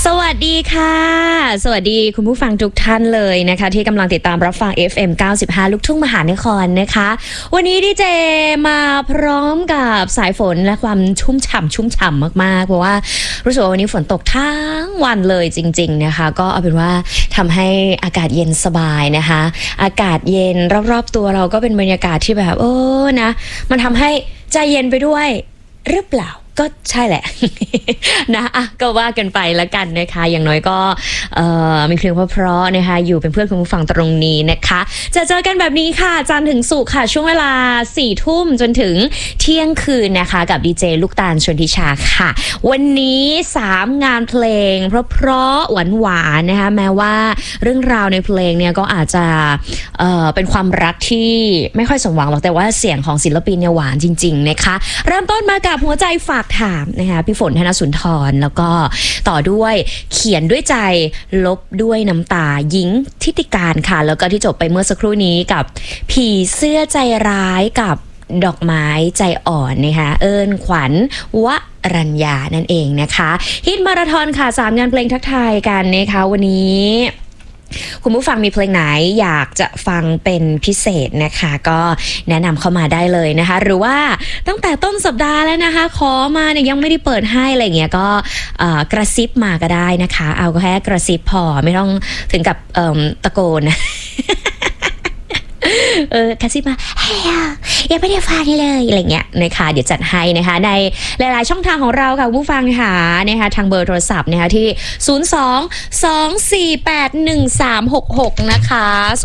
สวัสดีค่ะสวัสดีคุณผู้ฟังทุกท่านเลยนะคะที่กำลังติดตามรับฟัง FM 95 ลูกทุ่งมหานครนะคะวันนี้ดีเจมาพร้อมกับสายฝนและความชุ่มฉ่ำมากๆเพราะว่ารู้สึกว่าวันนี้ฝนตกทั้งวันเลยจริงๆนะคะก็เอาเป็นว่าทำให้อากาศเย็นสบายนะคะอากาศเย็นรอบๆตัวเราก็เป็นบรรยากาศที่แบบนะมันทำให้ใจเย็นไปด้วยหรือเปล่าก็ใช่แหละ นะก็ว่ากันไปแล้วกันนะคะอย่างน้อยก็มีเพลงเพราะๆนะคะอยู่เป็นเพื่อนคุณผู้ฟังตรงนี้นะคะจะเจอกันแบบนี้ค่ะจันทร์ถึงศุกร์ค่ะช่วงเวลา 4 ทุ่มจนถึงเที่ยงคืนนะคะกับดีเจลูกตาลชลทิชาค่ะวันนี้3งานเพลงเพราะๆหวานๆนะคะแม้ว่าเรื่องราวในเพลงเนี่ยก็อาจจะเป็นความรักที่ไม่ค่อยสมหวังหรอกแต่ว่าเสียงของศิลปินเนี่ยหวานจริงๆนะคะเริ่มต้นมากับหัวใจฝากถามนะคะพี่ฝนธนสุนทรแล้วก็ต่อด้วยเขียนด้วยใจลบด้วยน้ำตาหญิงทิติการค่ะแล้วก็ที่จบไปเมื่อสักครู่นี้กับผีเสื้อใจร้ายกับดอกไม้ใจอ่อนนะคะเอิญขวัญวรัญญานั่นเองนะคะฮิตมาราธอนค่ะ3งานเพลงทักทายกันนะคะวันนี้คุณผู้ฟังมีเพลงไหนอยากจะฟังเป็นพิเศษนะคะก็แนะนำเข้ามาได้เลยนะคะหรือว่าตั้งแต่ต้นสัปดาห์แล้วนะคะขอมาเนี่ยยังไม่ได้เปิดให้อะไรเงี้ยก็กระซิบมาก็ได้นะคะเอาก็แค่กระซิบพอไม่ต้องถึงกับตะโกนนะ กระซิบมาเฮ้ยยังไม่ได้ฟังเลยอะไรเงี้ยนะคะเดี๋ยวจัดให้นะคะในหลายๆช่องทางของเราค่ะผู้ฟังค่ะนะคะทางเบอร์โทรศัพท์นะคะที่02-248-1366นะคะ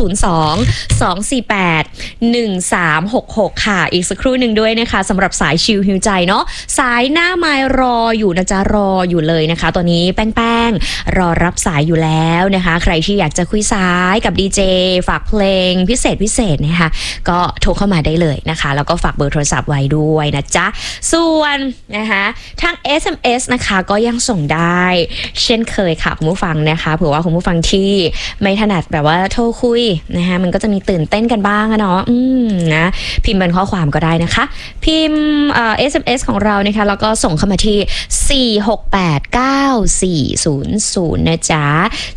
02-248-1366ค่ะอีกสักครู่หนึ่งด้วยนะคะสำหรับสายชิลฮิวใจเนาะสายหน้าไมค์รออยู่นะจ๊ะรออยู่เลยนะคะตอนนี้แป้งรอรับสายอยู่แล้วนะคะใครที่อยากจะคุยสายกับดีเจฝากเพลงพิเศษนะคะก็โทรเข้ามาได้เลยนะคะแล้วก็ฝากเบอร์โทรศัพท์ไว้ด้วยนะจ๊ะส่วนนะคะทาง SMS นะคะก็ยังส่งได้เช่นเคยค่ะคุณผู้ฟังนะคะเผื่อว่าคุณผู้ฟังที่ไม่ถนัดแบบว่าโทรคุยนะคะมันก็จะมีตื่นเต้นกันบ้างอะเนาะนะพิมพ์เป็นข้อความก็ได้นะคะพิมพ์SMS ของเรานะคะแล้วก็ส่งเข้ามาที่4689400นะจ๊ะ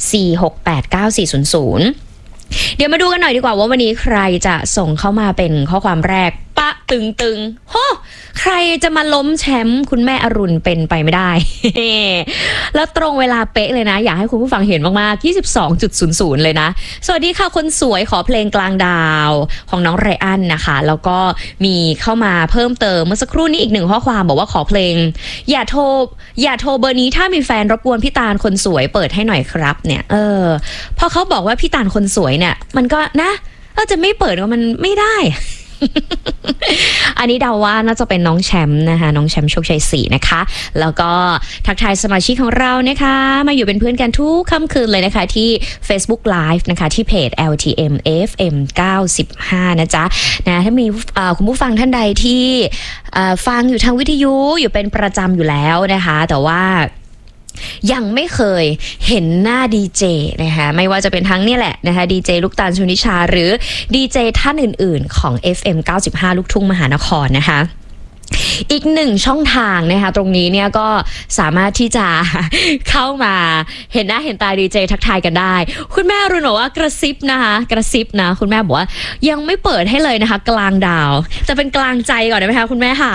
4689400เดี๋ยวมาดูกันหน่อยดีกว่าว่าวันนี้ใครจะส่งเข้ามาเป็นข้อความแรกปะตึงโหใครจะมาล้มแชมป์คุณแม่อรุณเป็นไปไม่ได้ แล้วตรงเวลาเป๊ะเลยนะอยากให้คุณผู้ฟังเห็นมากๆ 22.00 เลยนะสวัสดีค่ะคนสวยขอเพลงกลางดาวของน้องไรอันนะคะแล้วก็มีเข้ามาเพิ่มเติมเมื่อสักครู่นี้อีก1ข้อความบอกว่าขอเพลงอย่าโทรเบอร์นี้ถ้ามีแฟนรบกวนพี่ตาลคนสวยเปิดให้หน่อยครับเนี่ยพอเขาบอกว่าพี่ตาลคนสวยเนี่ยมันก็นะจะไม่เปิดก็มันไม่ได้ อันนี้เดาว่าน่าจะเป็นน้องแชมป์นะคะน้องแชมป์โชคชัย4นะคะแล้วก็ทักทายสมาชิกของเรานะคะมาอยู่เป็นเพื่อนกันทุกค่ำคืนเลยนะคะที่ Facebook Live นะคะที่เพจ LTM FM 95นะจ๊ะนะถ้ามีคุณผู้ฟังท่านใดที่ฟังอยู่ทางวิทยุอยู่เป็นประจำอยู่แล้วนะคะแต่ว่ายังไม่เคยเห็นหน้าดีเจนะคะไม่ว่าจะเป็นทั้งนี่แหละนะคะดีเจลูกตาลชลทิชาหรือดีเจท่านอื่นๆของ FM 95 ลูกทุ่งมหานครนะคะอีก1ช่องทางนะคะตรงนี้เนี่ยก็สามารถที่จะเข้ามาเห็นหน้าเห็นตาดีเจทักทายกันได้คุณแม่รุ่นบอกว่ากระซิบนะคะกระซิบนะคุณแม่บอกว่ายังไม่เปิดให้เลยนะคะกลางดาวจะเป็นกลางใจก่อนได้ไหมคะคุณแม่หา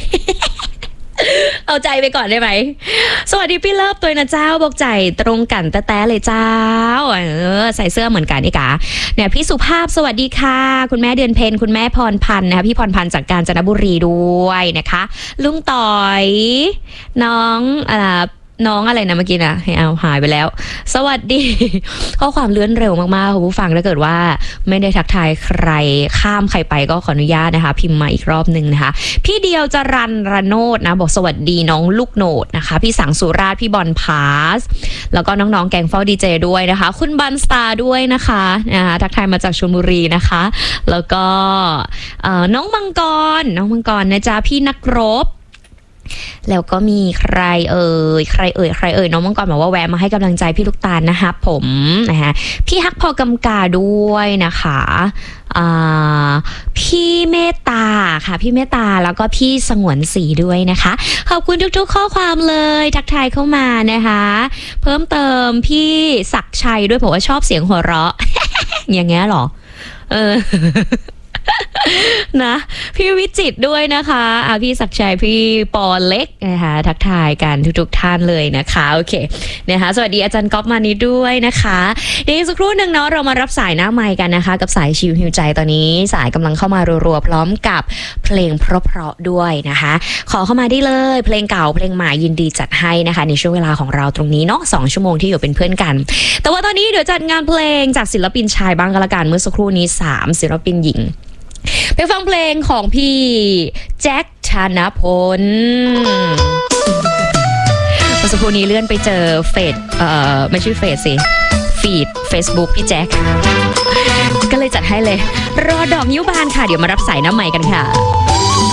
เอาใจไปก่อนได้ไหมสวัสดีพี่เลิฟตัวนะเจ้าบอกใจตรงกันแต้ๆเลยเจ้าใส่เสื้อเหมือนกันนี่กะเนี่ยพี่สุภาพสวัสดีค่ะคุณแม่เดือนเพ็ญคุณแม่พรพันธ์นะคะพี่พรพันธ์จากกาญจนบุรีด้วยนะคะลุงต่อยน้องอะไรนะเมื่อกี้นะให้เอาหายไปแล้วสวัสดีข้อความเลื่อนเร็วมากๆคุณผู้ฟังถ้าเกิดว่าไม่ได้ทักทายใครข้ามใครไปก็ขออนุญาตนะคะพิมพ์มาอีกรอบนึงนะคะพี่เดียวจรันระโนดนะบอกสวัสดีน้องลูกโหนดนะคะพี่สังสุราชพี่บอลพาสแล้วก็น้องๆแกงเฝ้าดีเจด้วยนะคะคุณบันสตาร์ด้วยนะคะทักทายมาจากชลบุรีนะคะแล้วก็น้องมังกรนะจ๊ะพี่นักรบแล้วก็มีใครเอ่ยน้องมังกรบอกว่าแวะมาให้กำลังใจพี่ลูกตาลนะคะผมนะคะพี่ฮักพอกำกาด้วยนะคะพี่เมตตาค่ะพี่เมตตาแล้วก็พี่สงวนศรีด้วยนะคะขอบคุณทุกๆข้อความเลยทักทายเข้ามานะคะเพิ่มเติมพี่ศักดิ์ชัยด้วยผมว่าชอบเสียงหัวเราะ อย่างเงี้ยหรอนะพี่วิจิตรด้วยนะคะพี่ศักดิ์ชัยพี่ปอเล็กนะคะทักทายกันทุกท่านเลยนะคะโอเคนะคะสวัสดีอาจารย์ก๊อฟมานี้ด้วยนะคะเดี๋ยวสักครู่หนึ่งเนาะเรามารับสายหน้าไมค์กันนะคะกับสายชิวหิวใจตอนนี้สายกำลังเข้ามารัวๆพร้อมกับเพลงเพราะๆด้วยนะคะขอเข้ามาได้เลยเพลงเก่าเพลงใหม่ยินดีจัดให้นะคะในช่วงเวลาของเราตรงนี้เนาะ2 ชั่วโมงที่อยู่เป็นเพื่อนกันแต่ว่าตอนนี้เดี๋ยวจัดงานเพลงจากศิลปินชายบ้างก็แล้วกันเมื่อสักครู่นี้3ศิลปินหญิงไปฟังเพลงของพี่แจ็คธนพลเมื่อสักครู่นี้เลื่อนไปเจอเฟซไม่ใช่เฟซสิฟีด Facebook พี่แจ็คก็เลยจัดให้เลยรอดอกนิ้วบานค่ะเดี๋ยวมารับสายน้ำใหม่กันค่ะ